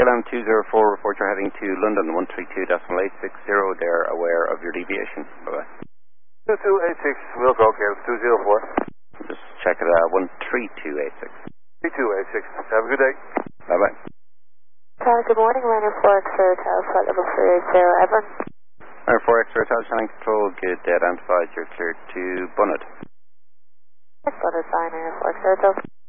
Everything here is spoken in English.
KLM 204, report you're heading to London 132.860. They're aware of your deviation. Bye-bye. 2286, we'll go, KLM 204. Just check it out, 13286. 3286, have a good day. Bye-bye. Good morning, Liner 4 X-ray Hotel, flight level 380, Evan. Liner 4 X-ray Hotel, Channel Control, good identified, you're cleared to Bunnet. Bunnet, Liner 4 X-ray Hotel.